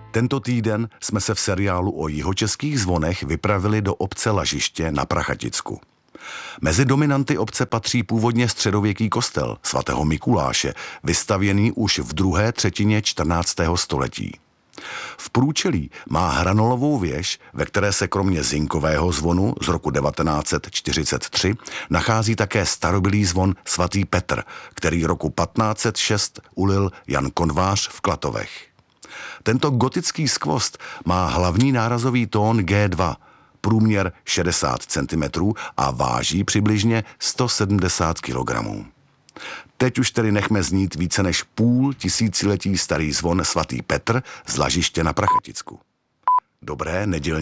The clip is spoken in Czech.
Tento týden jsme se v seriálu o jihočeských zvonech vypravili do obce Lažiště na Prachaticku. Mezi dominanty obce patří původně středověký kostel svatého Mikuláše, vystavěný už v druhé třetině 14. století. V průčelí má hranolovou věž, ve které se kromě zinkového zvonu z roku 1943 nachází také starobylý zvon svatý Petr, který roku 1506 ulil Jan Konvář v Klatovech. Tento gotický skvost má hlavní nárazový tón G2, průměr 60 cm a váží přibližně 170 kg. Teď už tedy nechme znít více než půl tisíciletí starý zvon svatý Petr z Lažiště na Prachaticku. Dobré nedělní